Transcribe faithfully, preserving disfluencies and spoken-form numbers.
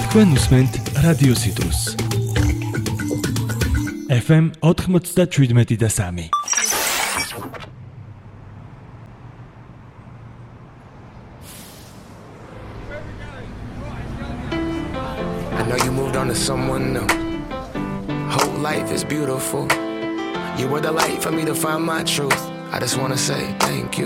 თქვენ უსმენთ რადიო Citrus. ეფ ემ ოთხმოცდაშვიდმეტი და სამი. I know you moved on to someone new. Whole life is beautiful. You were the light for me to find my truth. I just wanna say thank you.